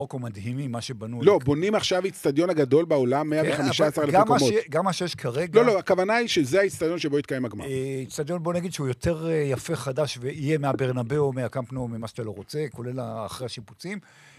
מרוקו מדהימים, מה שבנו... לא, בונים עכשיו אצטדיון הגדול בעולם, 115 אלף מקומות. גם מה שיש כרגע... לא, הכוונה היא שזה האצטדיון שבו יתקיים הגמר. אצטדיון, בוא נגיד שהוא יותר יפה, חדש, ויהיה מהברנבאו, מהקמפנו, ממה שאתה לא רוצה, כולל אחרי השיפוצים.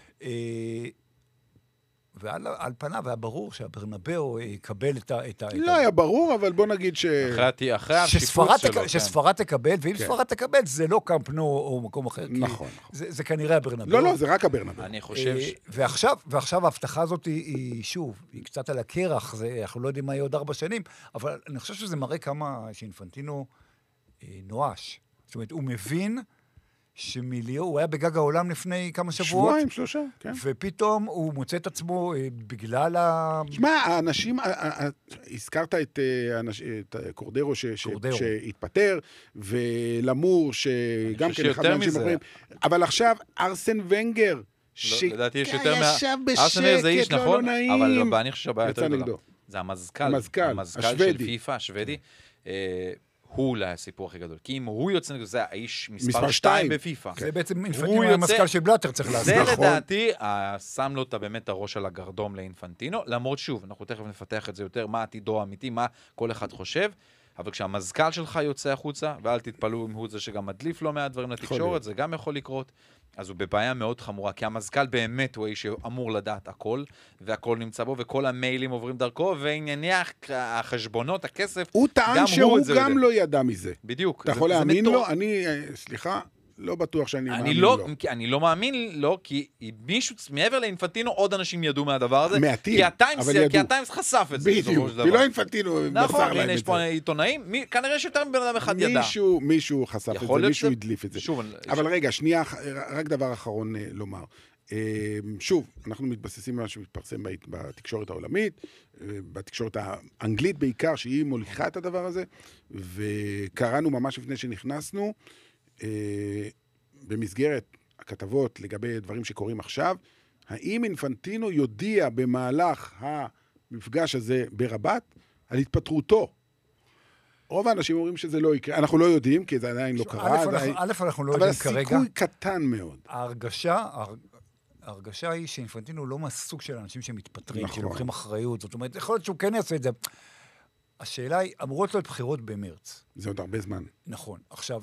ועל פניו היה ברור שהברנבאו יקבל את לא היה ברור, אבל בוא נגיד אחרי השיפוץ שלו. שספרד תקבל, ואם ספרד תקבל, זה לא קמפנו או מקום אחר. נכון. זה כנראה הברנבאו. לא, זה רק הברנבאו. אני חושב ועכשיו ההבטחה הזאת היא שוב, היא קצת על הקרח, אנחנו לא יודעים מה יהיה עוד 4 שנים, אבל אני חושב שזה מראה כמה שאינפנטינו נואש. זאת אומרת, הוא מבין שמיליו, הוא היה בגג העולם לפני כמה שבועות. 2 3, כן. ופתאום הוא מוצא את עצמו בגלל שמע, האנשים, הזכרת את קורדרו שהתפטר, ולמור שגם כן אחד מהאנשים אומרים, אבל עכשיו ארסן ונגר, לדעתי יש יותר שישב בשקט, לא נעים. אבל אני חושב שהבעיה יותר גדולה. זה המזכ"ל של פיפה, השוודי. הוא לא הסיפור הכי גדול. כי אם הוא יוצא נגדו, זה האיש מספר 2 בפיפה. זה בעצם אינפנטינו המזכ"ל של בלאטר צריך לעשות. זה לדעתי, שם לו באמת הראש על הגרדום לאינפנטינו, למרות שוב, אנחנו תכף נפתח את זה יותר, מה עתידו האמיתי, מה כל אחד חושב, אבל כשהמזכ"ל שלך יוצא החוצה, ואל תתפלאו אם הוא זה שגם מדליף לו מהדברים לתקשורת, זה גם יכול לקרות, אז הוא בבעיה מאוד חמורה, כי המזכ"ל באמת הוא האיש שאמור לדעת הכל, והכל נמצא בו, וכל המיילים עוברים דרכו, וענייני החשבונות, הכסף, הוא טען שהוא גם לא ידע מזה. בדיוק. אתה יכול להאמין לו? אני, סליחה, לא בטוח שאני מאמין לו. אני לא מאמין לו, כי מישהו, מעבר לאינפנטינו, עוד אנשים ידעו מהדבר הזה. מעטים, אבל ידעו. כי הטיימס חשף את זה. בדיוק, ולא אינפנטינו מסר להם את זה. נכון, הנה יש פה עיתונאים, כנראה שיותר מבן אדם אחד ידע. מישהו חשף את זה, מישהו הדליף את זה. אבל רגע, שנייה, רק דבר אחרון לומר. שוב, אנחנו מתבססים על מה שמתפרסם בתקשורת העולמית, בתקשורת האנגלית בעיקר, שהיא מוליכה את הדבר הזה, וקראנו ממש לפני שנכנסנו, במסגרת הכתבות לגבי דברים שקורים עכשיו, האם אינפנטינו יודיע במהלך המפגש הזה ברבת על התפטרותו? רוב האנשים אומרים שזה לא יקרה. אנחנו לא יודעים, כי זה עדיין לא קרה. אנחנו לא יודעים כרגע. אבל הסיכוי קטן מאוד. ההרגשה היא שאינפנטינו לא מהסוג של אנשים שמתפטרים, שלוקחים אחריות. זאת אומרת, יכול להיות שהוא כן יעשה את זה. השאלה היא, אמורות להיות בחירות במרץ. זה עוד הרבה זמן. נכון. עכשיו,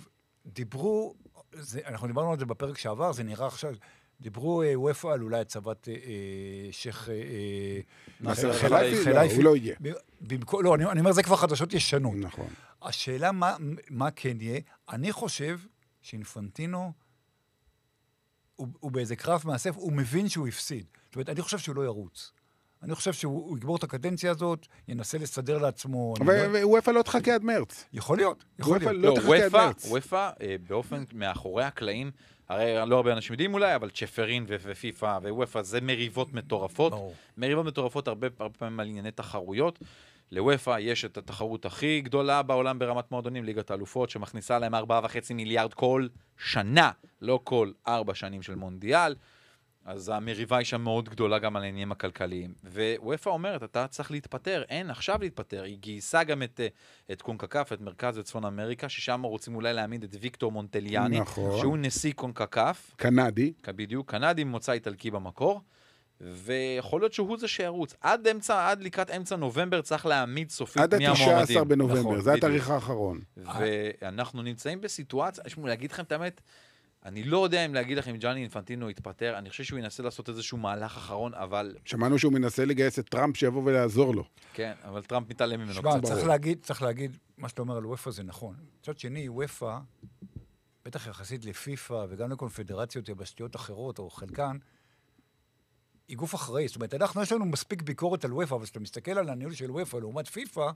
אנחנו דיברנו על זה בפרק שעבר, זה נראה עכשיו, דיברו וופא על אולי הצבת שייך חלייפי, הוא לא יהיה. לא, אני אומר, זה כבר חדשות ישנות. נכון. השאלה מה כן יהיה, אני חושב שאינפנטינו, הוא באיזה קרב מאסף, הוא מבין שהוא הפסיד. זאת אומרת, אני חושב שהוא לא ירוץ. אני חושב שהוא יגבור את הקדנציה הזאת, ינסה לסדר לעצמו... אבל וופא לא תחכה עד מרץ. יכול להיות. וופא לא תחכה עד מרץ. וופא, באופן מאחורי הקלעים, הרי לא הרבה אנשים יודעים אולי, אבל צ'פרין ופיפה ווופא זה מריבות מטורפות. מריבות מטורפות הרבה פעמים על ענייני תחרויות. לוופא יש את התחרות הכי גדולה בעולם ברמת מועדונים, ליגת האלופות, שמכניסה להם 4.5 מיליארד כל שנה, לא כל 4 שנים של מונדיאל. אז המריבה היא שם מאוד גדולה גם על העניינים הכלכליים. ווופא אומרת, אתה צריך להתפטר, אין עכשיו להתפטר. היא גייסה גם את קונקקף, את מרכז וצפון אמריקה, ששם רוצים אולי להעמיד את ויקטור מונטליאני, נכון. שהוא נשיא קונקקף. קנדי. בדיוק, קנדי ממוצא איטלקי במקור. ויכול להיות שהוא זה שירוץ. עד לקראת אמצע נובמבר צריך להעמיד סופית מי המועמדים. עד ה-19 בנובמבר, נכון, זה התאריך האחרון. ואנחנו נמצאים בסיטואציה, יש לי להגיד לכם את האמת, אני לא יודע אם להגיד לכם, ג'אני אינפנטינו יתפטר, אני חושב שהוא ינסה לעשות איזשהו מהלך אחרון, אבל... שמענו שהוא מנסה לגייס את טראמפ שיבוא ולעזור לו. כן, אבל טראמפ מתעלם ממנו. שמע, צריך להגיד, מה שאתה אומר על וופא זה נכון. מצד שני, וופא, בטח יחסית לפיפה וגם לקונפדרציות יבשתיות אחרות, או חלקן, היא גוף אחראי. זאת אומרת, יש לנו מספיק ביקורת על וופא, אבל כשאתה מסתכל על הניהול של וופא לעומת פיפה,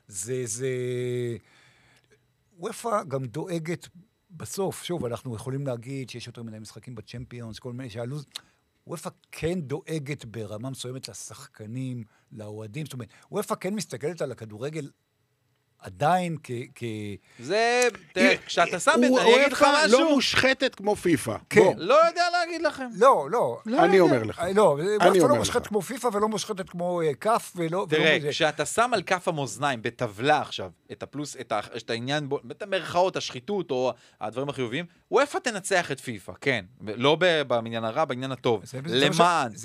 וופא גם דואגת בסוף, שוב, אנחנו יכולים להגיד שיש יותר מדי משחקים בצ'מפיונס, כל מיני שהלוז, וופא כן דואגת ברמה מסוימת לשחקנים, לאוהדים, זאת אומרת, וופא כן מסתכלת על הכדורגל עדיין זה, תראה, כשאתה שם, אני אגיד לך משהו. לא מושחתת כמו פיפה. כן. לא יודע להגיד לכם. לא. אני אומר לך. לא, וופא לא מושחתת כמו פיפה ולא מושחתת כמו כף ולא... תראה, כשאתה שם על כף המאזניים בטבלה עכשיו, את הפלוס, את העניין, את המרכאות, השחיתות או הדברים החיוביים, וופא תנצח את פיפה, כן. לא בעניין הרע, בעניין הטוב. למען.